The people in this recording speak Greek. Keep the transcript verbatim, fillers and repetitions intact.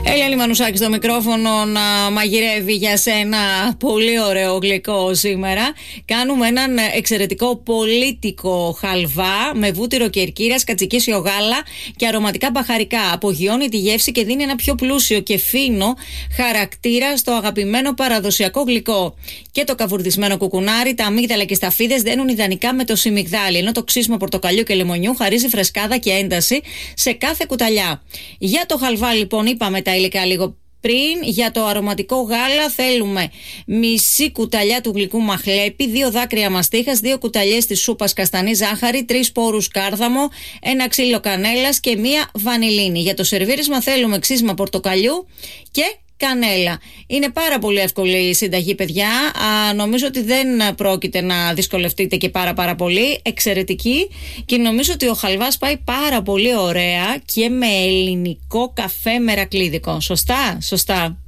Έλλη Μανουσάκη στο μικρόφωνο να μαγειρεύει για σένα πολύ ωραίο γλυκό σήμερα. Κάνουμε έναν εξαιρετικό πολίτικο χαλβά με βούτυρο κερκύρας, κατσικίσιο γάλα και αρωματικά μπαχαρικά. Απογειώνει τη γεύση και δίνει ένα πιο πλούσιο και φίνο χαρακτήρα στο αγαπημένο παραδοσιακό γλυκό. Και το καβουρδισμένο κουκουνάρι, τα αμύγδαλα και οι σταφίδες δένουν ιδανικά με το σιμιγδάλι, ενώ το ξύσιμο πορτοκαλιού και λεμονιού χαρίζει φρεσκάδα και ένταση σε κάθε κουταλιά. Για το χαλβά, λοιπόν, είπαμε τα υλικά λίγο πριν. Για το αρωματικό γάλα θέλουμε μισή κουταλιά του γλυκού μαχλέπι, δύο δάκρυα μαστίχας, δύο κουταλιές της σούπας καστανή ζάχαρη, τρεις σπόρους κάρδαμο, ένα ξύλο κανέλας και μία βανιλίνη. Για το σερβίρισμα θέλουμε ξύσιμα πορτοκαλιού και κανέλα. Είναι πάρα πολύ εύκολη η συνταγή, παιδιά. Α, νομίζω ότι δεν πρόκειται να δυσκολευτείτε και πάρα πάρα πολύ. Εξαιρετική. Και νομίζω ότι ο χαλβάς πάει πάρα πολύ ωραία και με ελληνικό καφέ μερακλίδικο. Σωστά, σωστά.